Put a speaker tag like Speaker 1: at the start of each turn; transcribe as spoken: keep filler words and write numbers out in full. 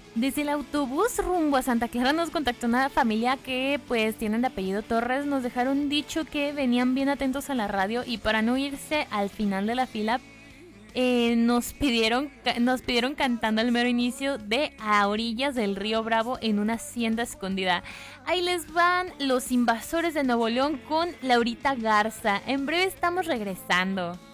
Speaker 1: Desde el autobús rumbo a Santa Clara nos contactó una familia que pues tienen de apellido Torres. Nos dejaron dicho que venían bien atentos a la radio y para no irse al final de la fila eh, nos pidieron nos pidieron cantando al mero inicio de A orillas del río Bravo en una hacienda escondida. Ahí les van Los Invasores de Nuevo León con Laurita Garza. En breve estamos regresando.